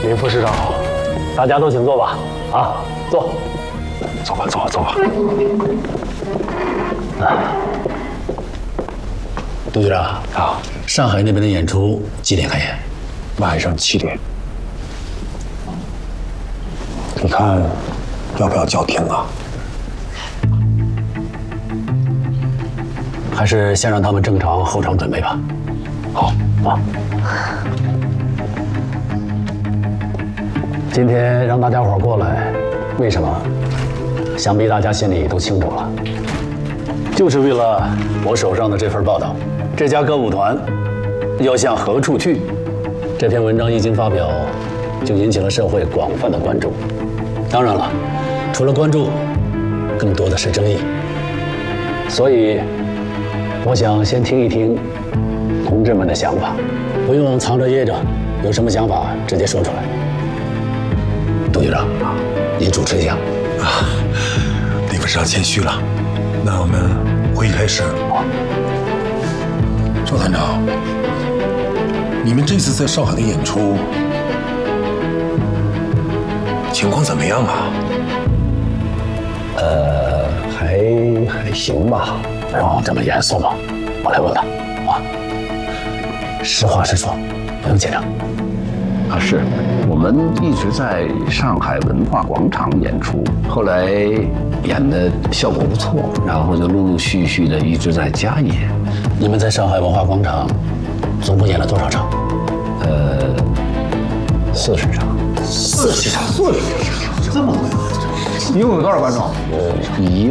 林副市长好，大家都请坐吧。啊，坐， 走吧，走吧，走吧。 杜局长啊， 上海那边的演出几点开演？ 晚上7点。你看，要不要叫停啊？ 还是先让他们正常后场准备吧。 好啊。 今天让大家伙过来，为什么？想必大家心里都清楚了，就是为了我手上的这份报道。这家歌舞团要向何处去？这篇文章一经发表，就引起了社会广泛的关注。当然了，除了关注，更多的是争议。所以，我想先听一听同志们的想法，不用藏着掖着，有什么想法直接说出来。杜局长，你主持一下。 啊，李副市长谦虚了。那我们会议开始。好。周团长，你们这次在上海的演出情况怎么样啊？ 还行吧，不用这么严肃嘛。我来问他啊，实话实说，不用紧张。 啊，是我们一直在上海文化广场演出，后来演的效果不错，然后就陆陆续续的一直在加演。 你们在上海文化广场总共演了多少场 ？40场。 40场， 这么多，一共有多少观众？